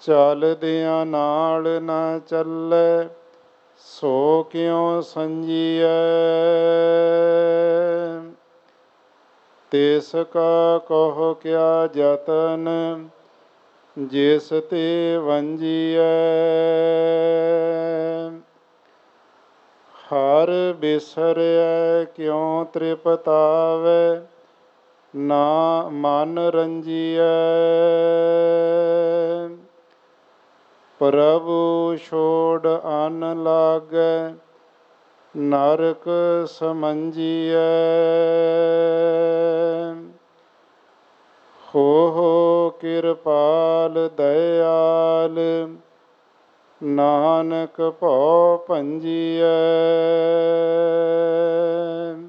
ਚੱਲਦਿਆਂ ਨਾਲ ਨਾ ਚੱਲੇ, ਸੋ ਕਿਉ ਸੰਜੀਐ। ਤਿਸ ਕਾ ਕਹੁ ਕਿਆ ਜਤਨ, ਜਿਸ ਤੇ ਵੰਜੀਐ। ਹਰ ਬਿਸਰਿਐ ਕਿਉ ਤ੍ਰਿਪਤਾਵੈ, ਨਾ ਮਨ ਰੰਜੀਐ। ਪ੍ਰਭੂ ਛੋੜ ਅਨ ਲਾਗੈ, ਨਰਕ ਸਮੰਜੀਐ। ਹੋ ਕਿਰਪਾਲ ਦਇਆਲ, ਨਾਨਕ ਭਉ ਭੰਜੀਐ।